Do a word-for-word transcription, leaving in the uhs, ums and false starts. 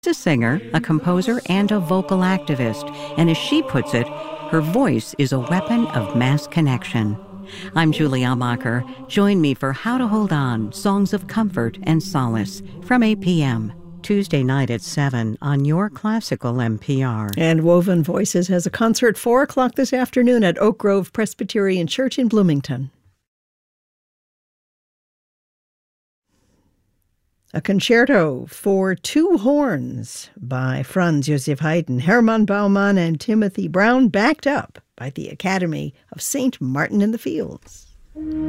a singer, a composer, and a vocal activist, and as she puts it, her voice is a weapon of mass connection. I'm Julie Almacher. Join me for How to Hold On, Songs of Comfort and Solace from eight p.m. Tuesday night at seven on your classical N P R. And Woven Voices has a concert four o'clock this afternoon at Oak Grove Presbyterian Church in Bloomington. A concerto for two horns by Franz Joseph Haydn, Hermann Baumann, and Timothy Brown, backed up by the Academy of Saint Martin in the Fields.